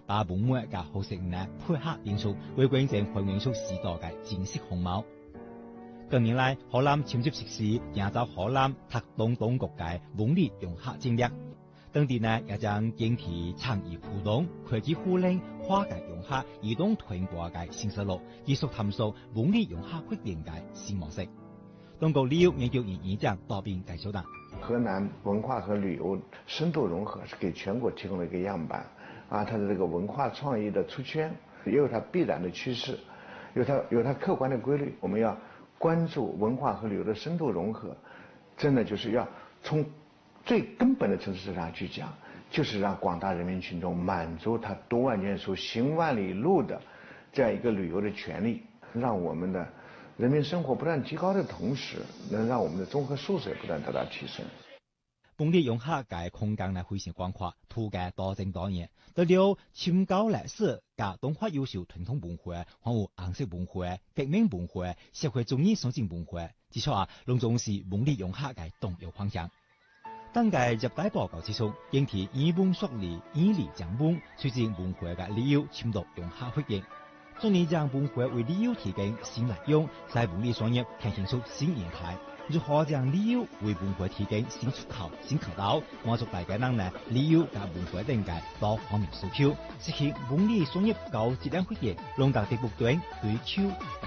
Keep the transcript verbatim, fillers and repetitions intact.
把文物嘅好成呢配合演出，為觀眾還原出時代嘅真實風貌。近年來，河南簽接實施營造河南特東當局嘅文旅融合戰略，當地呢也將建體創意互動、科技互領、跨界融合、移動傳播嘅新思路，繼續探索文旅融合發展嘅新模式。中國旅遊研究院院長郝斌介紹道： 河南文化和旅遊深度融合是給全國提供了一個樣板啊，它的這個文化創意的出圈也有它必然的趨勢，有它有它客觀的規律。我們要關注文化和旅遊的深度融合，真的就是要從最根本的層次上去講，就是讓廣大人民群眾滿足他讀萬卷書、行萬里路的這樣一個旅遊的權利，讓我們的人民生活不斷提高的同時，能讓我們的綜合素質也不斷得到提升。 文旅融合嘅空間呢非常廣闊，圖嘅多姿多樣，除了深究歷史、加動畫優秀傳統文化，還有顏色文化、革命文化、社會主義實踐文化，至少啊，攏總是文旅融合嘅重要方向。當屆入大報告指出，應提以文塑理、以理講文，促進文化嘅旅遊深度融合發展。盡力將文化為旅遊提供新內容，在文旅產業呈現出新形態。如何將旅遊為文化提供新出口、新渠道，滿足大家人呢旅遊及文化等嘅多方面訴求，實現文旅產業高質量發展，讓大家不斷追求。